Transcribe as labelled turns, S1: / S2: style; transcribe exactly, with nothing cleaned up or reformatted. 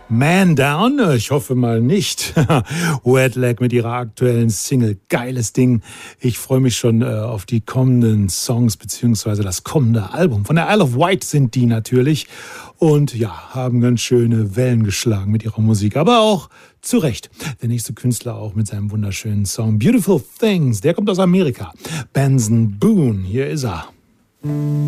S1: Man Down? Ich hoffe mal nicht. Wet Leg mit ihrer aktuellen Single. Geiles Ding. Ich freue mich schon äh, auf die kommenden Songs beziehungsweise das kommende Album. Von der Isle of Wight sind die natürlich. Und ja, haben ganz schöne Wellen geschlagen mit ihrer Musik. Aber auch zu Recht. Der nächste Künstler auch mit seinem wunderschönen Song Beautiful Things. Der kommt aus Amerika. Benson Boone. Hier ist er.